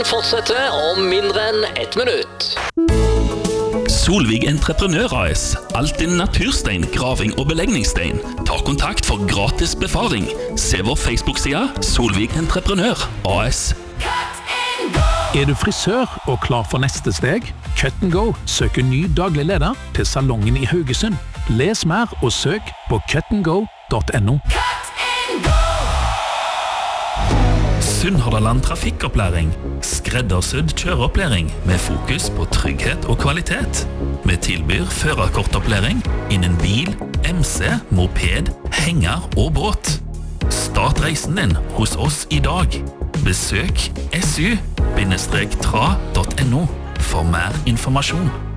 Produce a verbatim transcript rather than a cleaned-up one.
Fortsetter om mindre enn ett minutt. Solvig Entreprenør A S. Alt innen naturstein, graving og belegningsstein. Ta kontakt for gratis befaring. Se vår Facebook-side Solvig Entreprenør A S. Er du frisør og klar for neste steg? Cut and Go søker ny daglig leder til salongen i Haugesund. Les mer og søk på cut and go punktum no. Sunnhordland Trafikkopplæring. Skreddersydd kjøreopplæring med fokus på trygghet og kvalitet. Vi tilbyr førerkortopplæring innen bil, M C, moped, henger og båt. Start reisen din hos oss i dag. Besøk S U bindestrek tra punktum no for mer informasjon.